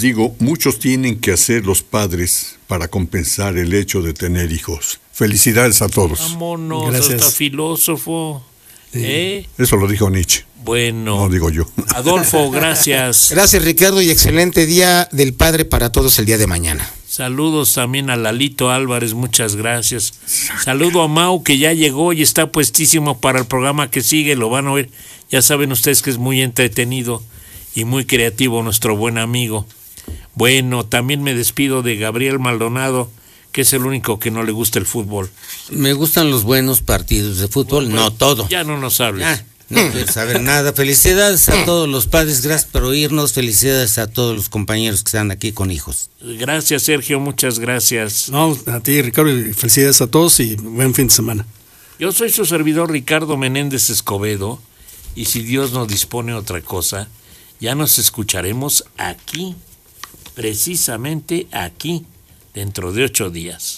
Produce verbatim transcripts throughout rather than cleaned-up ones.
digo, muchos tienen que hacer los padres para compensar el hecho de tener hijos. Felicidades a todos. Vámonos, Gracias. hasta filósofo. Sí. ¿Eh? Eso lo dijo Nietzsche. Bueno. No digo yo. Adolfo, gracias. Gracias, Ricardo, y excelente Día del Padre para todos el día de mañana. Saludos también a Lalito Álvarez, muchas gracias. Saludo a Mau, que ya llegó y está puestísimo para el programa que sigue, lo van a oír. Ya saben ustedes que es muy entretenido y muy creativo nuestro buen amigo. Bueno, también me despido de Gabriel Maldonado, que es el único que no le gusta el fútbol. Me gustan los buenos partidos de fútbol, Bueno, no todo. Ya no nos hables. Ya, no quiero saber nada. Felicidades a todos los padres, gracias por oírnos. Felicidades a todos los compañeros que están aquí con hijos. Gracias, Sergio, muchas gracias. No, a ti, Ricardo, y felicidades a todos y buen fin de semana. Yo soy su servidor Ricardo Menéndez Escobedo, y si Dios nos dispone otra cosa, ya nos escucharemos aquí, precisamente aquí, dentro de ocho días.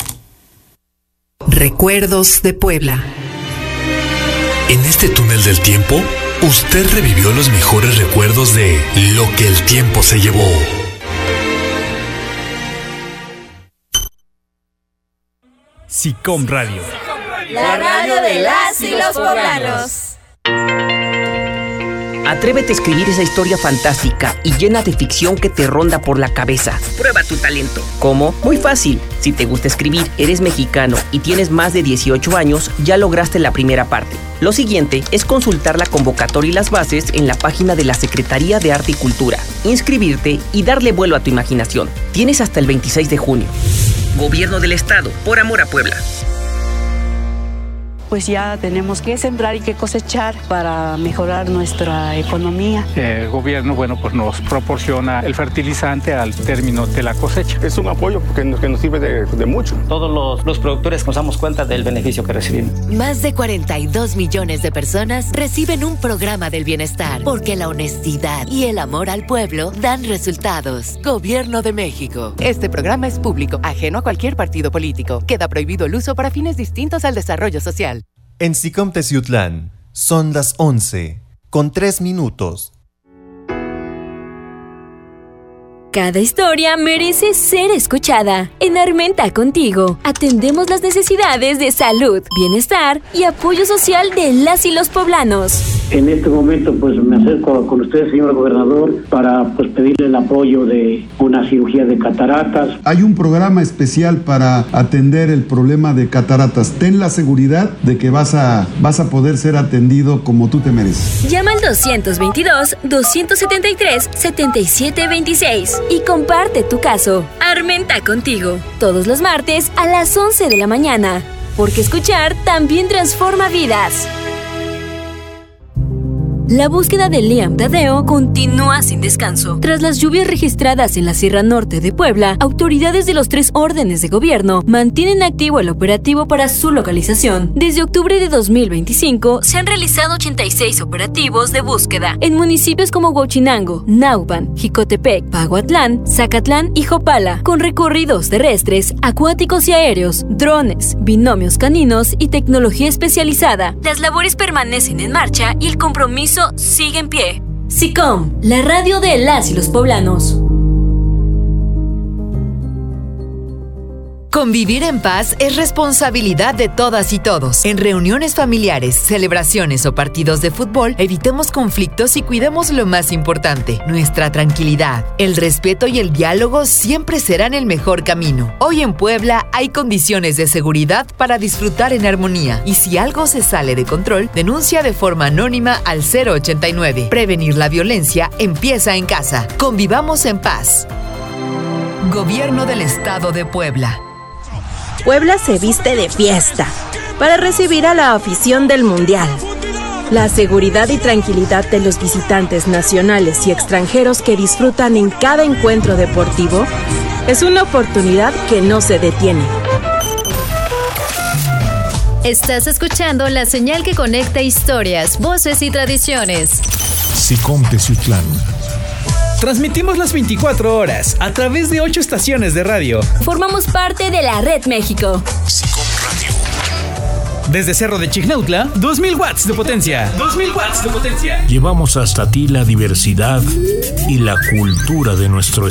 Recuerdos de Puebla. En este túnel del tiempo, usted revivió los mejores recuerdos de lo que el tiempo se llevó. SICOM Radio. La radio de las y los poblanos. Atrévete a escribir esa historia fantástica y llena de ficción que te ronda por la cabeza. Prueba tu talento. ¿Cómo? Muy fácil. Si te gusta escribir, eres mexicano y tienes más de dieciocho años, ya lograste la primera parte. Lo siguiente es consultar la convocatoria y las bases en la página de la Secretaría de Arte y Cultura, inscribirte y darle vuelo a tu imaginación. Tienes hasta el veintiséis de junio. Gobierno del Estado, por amor a Puebla. Pues ya tenemos que sembrar y que cosechar para mejorar nuestra economía. El gobierno, bueno, pues nos proporciona el fertilizante al término de la cosecha. Es un apoyo que nos, que nos sirve de, de mucho. Todos los, los productores nos damos cuenta del beneficio que recibimos. Más de cuarenta y dos millones de personas reciben un programa del bienestar, porque la honestidad y el amor al pueblo dan resultados. Gobierno de México. Este programa es público, ajeno a cualquier partido político. Queda prohibido el uso para fines distintos al desarrollo social. En SICOM Teciutlán son las once, con tres minutos. Cada historia merece ser escuchada. En Armenta Contigo atendemos las necesidades de salud, bienestar y apoyo social de las y los poblanos. En este momento pues me acerco con usted, señor gobernador, para pues pedirle el apoyo de una cirugía de cataratas. Hay un programa especial para atender el problema de cataratas. Ten la seguridad de que vas a, vas a poder ser atendido como tú te mereces. Llama al doscientos veintidós, doscientos setenta y tres, setenta y siete veintiséis y comparte tu caso. Armenta Contigo, todos los martes a las once de la mañana, porque escuchar también transforma vidas. La búsqueda de Liam Tadeo continúa sin descanso. Tras las lluvias registradas en la Sierra Norte de Puebla, autoridades de los tres órdenes de gobierno mantienen activo el operativo para su localización. Desde octubre de dos mil veinticinco se han realizado ochenta y seis operativos de búsqueda en municipios como Huachinango, Naupan, Jicotepec, Paguatlán, Zacatlán y Jopala, con recorridos terrestres, acuáticos y aéreos, drones, binomios caninos y tecnología especializada. Las labores permanecen en marcha y el compromiso sigue en pie. SICOM, la radio de las y los poblanos. Convivir en paz es responsabilidad de todas y todos. En reuniones familiares, celebraciones o partidos de fútbol, evitemos conflictos y cuidemos lo más importante, nuestra tranquilidad. El respeto y el diálogo siempre serán el mejor camino. Hoy en Puebla hay condiciones de seguridad para disfrutar en armonía. Y si algo se sale de control, denuncia de forma anónima al cero ochenta y nueve. Prevenir la violencia empieza en casa. Convivamos en paz. Gobierno del Estado de Puebla. Puebla se viste de fiesta para recibir a la afición del Mundial. La seguridad y tranquilidad de los visitantes nacionales y extranjeros que disfrutan en cada encuentro deportivo es una oportunidad que no se detiene. Estás escuchando la señal que conecta historias, voces y tradiciones. SICOM Teciutlán. Transmitimos las veinticuatro horas a través de ocho estaciones de radio. Formamos parte de la Red México. SICOM Radio. Desde Cerro de Chignautla, dos mil watts de potencia. dos mil watts de potencia. Llevamos hasta ti la diversidad y la cultura de nuestro